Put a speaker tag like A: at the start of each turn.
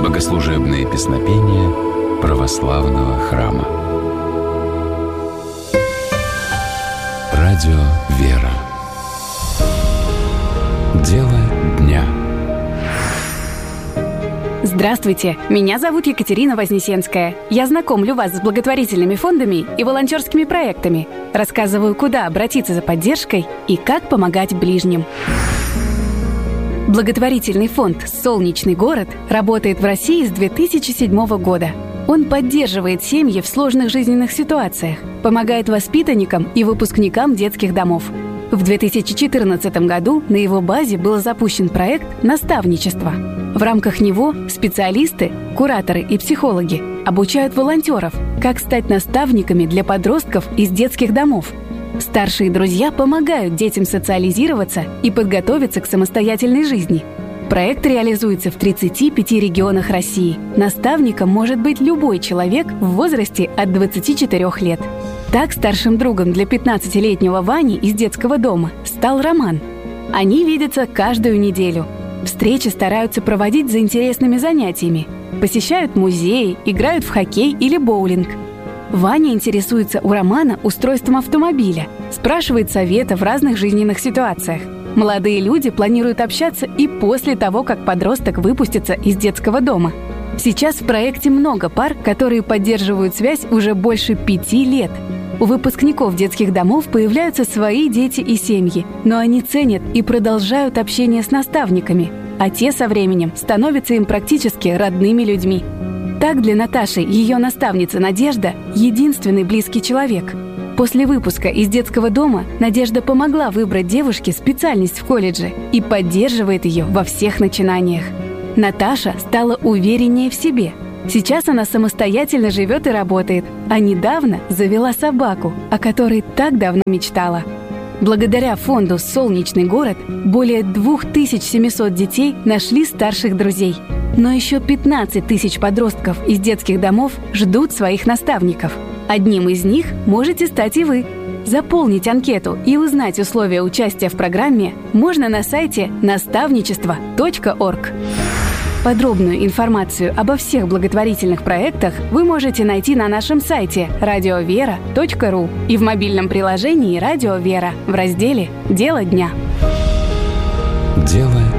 A: Богослужебные песнопения православного храма. Радио «Вера». Дело дня.
B: Здравствуйте, меня зовут Екатерина Вознесенская. Я знакомлю вас с благотворительными фондами и волонтерскими проектами. Рассказываю, куда обратиться за поддержкой и как помогать ближним. Благотворительный фонд «Солнечный город» работает в России с 2007 года. Он поддерживает семьи в сложных жизненных ситуациях, помогает воспитанникам и выпускникам детских домов. В 2014 году на его базе был запущен проект «Наставничество». В рамках него специалисты, кураторы и психологи обучают волонтеров, как стать наставниками для подростков из детских домов. Старшие друзья помогают детям социализироваться и подготовиться к самостоятельной жизни. Проект реализуется в 35 регионах России. Наставником может быть любой человек в возрасте от 24 лет. Так, старшим другом для 15-летнего Вани из детского дома стал Роман. Они видятся каждую неделю. Встречи стараются проводить за интересными занятиями. Посещают музеи, играют в хоккей или боулинг. Ваня интересуется у Романа устройством автомобиля, спрашивает совета в разных жизненных ситуациях. Молодые люди планируют общаться и после того, как подросток выпустится из детского дома. Сейчас в проекте много пар, которые поддерживают связь уже больше 5 лет. У выпускников детских домов появляются свои дети и семьи, но они ценят и продолжают общение с наставниками, а те со временем становятся им практически родными людьми. Так для Наташи ее наставница Надежда – единственный близкий человек. После выпуска из детского дома Надежда помогла выбрать девушке специальность в колледже и поддерживает ее во всех начинаниях. Наташа стала увереннее в себе. Сейчас она самостоятельно живет и работает, а недавно завела собаку, о которой так давно мечтала. Благодаря фонду «Солнечный город» более 2700 детей нашли старших друзей. Но еще 15 тысяч подростков из детских домов ждут своих наставников. Одним из них можете стать и вы. Заполнить анкету и узнать условия участия в программе можно на сайте наставничество.орг. Подробную информацию обо всех благотворительных проектах вы можете найти на нашем сайте radiovera.ru и в мобильном приложении «Радио Вера» в разделе «Дело дня».
A: Дело